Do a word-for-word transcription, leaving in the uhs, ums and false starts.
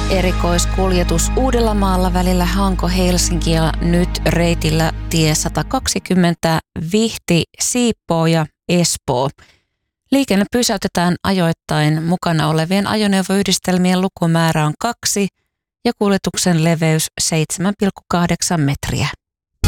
Erikoiskuljetus Uudellamaalla välillä Hanko-Helsinki ja nyt reitillä tie sata kaksikymmentä Vihti, Siippoo ja Espoo. Liikenne pysäytetään ajoittain. Mukana olevien ajoneuvoyhdistelmien lukumäärä on kaksi ja kuljetuksen leveys seitsemän pilkku kahdeksan metriä.